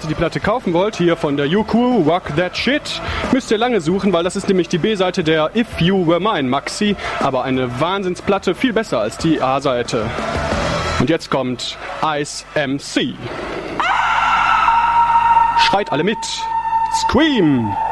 die Platte kaufen wollt, hier von der U-Crew, Rock That Shit, müsst ihr lange suchen, weil das ist nämlich die B-Seite der If You Were Mine Maxi, aber eine Wahnsinnsplatte, viel besser als die A-Seite. Und jetzt kommt Ice MC. Schreit alle mit. Scream!